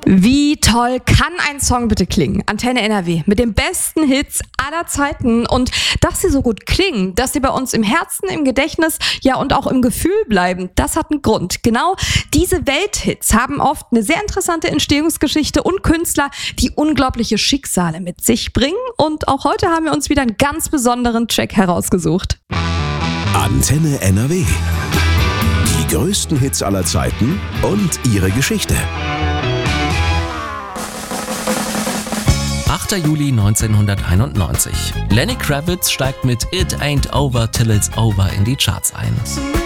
Wie toll kann ein Song bitte klingen? Antenne NRW mit den besten Hits aller Zeiten, und dass sie so gut klingen, dass sie bei uns im Herzen, im Gedächtnis, ja und auch im Gefühl bleiben, das hat einen Grund. Genau diese Welthits haben oft eine sehr interessante Entstehungsgeschichte und Künstler, die unglaubliche Schicksale mit sich bringen, und auch heute haben wir uns wieder einen ganz besonderen Track herausgesucht. Antenne NRW. Die größten Hits aller Zeiten und ihre Geschichte. 8. Juli 1991. Lenny Kravitz steigt mit It Ain't Over Till It's Over in die Charts ein.